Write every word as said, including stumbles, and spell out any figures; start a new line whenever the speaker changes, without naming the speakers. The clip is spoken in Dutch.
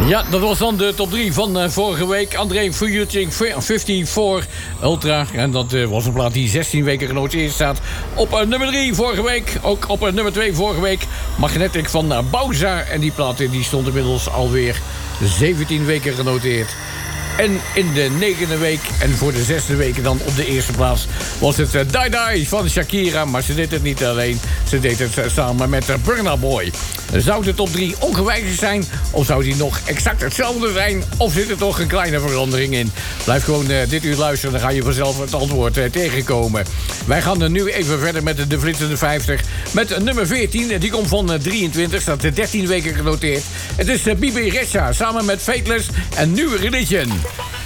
Ja, dat was dan de top drie van uh, vorige week. André Futuring vijfenvijftig Ultra. En dat uh, was een plaat die zestien weken genoteerd staat. Op uh, nummer drie vorige week. Ook op uh, nummer twee vorige week. Magnetic van uh, Bauza. En die plaat die stond inmiddels alweer zeventien weken genoteerd. En in de negende week en voor de zesde week dan op de eerste plaats was het uh, Die Die van Shakira. Maar ze deed het niet alleen, ze deed het uh, samen met uh, Burna Boy. Zou de top drie ongewijzigd zijn? Of zou die nog exact hetzelfde zijn? Of zit er toch een kleine verandering in? Blijf gewoon uh, dit uur luisteren, dan ga je vanzelf het antwoord uh, tegenkomen. Wij gaan uh, nu even verder met de flitsende vijftig. Met uh, nummer veertien, die komt van uh, drieëntwintig, staat dertien weken genoteerd. Het is uh, Bibi Rexha samen met Fateless en New Religion.